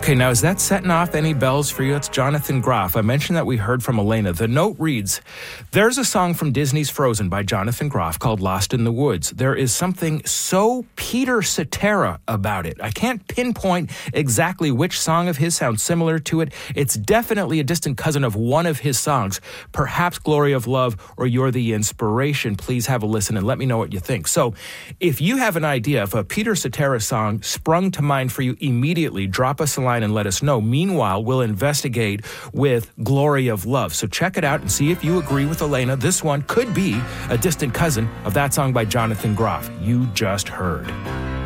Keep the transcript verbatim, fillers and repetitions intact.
Okay, now is that setting off any bells for you? It's Jonathan Groff. I mentioned that we heard from Elena. The note reads, there's a song from Disney's Frozen by Jonathan Groff called Lost in the Woods. There is something so Peter Cetera about it. I can't pinpoint exactly which song of his sounds similar to it. It's definitely a distant cousin of one of his songs, perhaps Glory of Love or You're the Inspiration. Please have a listen and let me know what you think. So if you have an idea of a Peter Cetera song sprung to mind for you immediately, drop us a line and let us know. Meanwhile, we'll investigate with Glory of Love. So check it out and see if you agree with Elena. This one could be a distant cousin of that song by Jonathan Groff you just heard.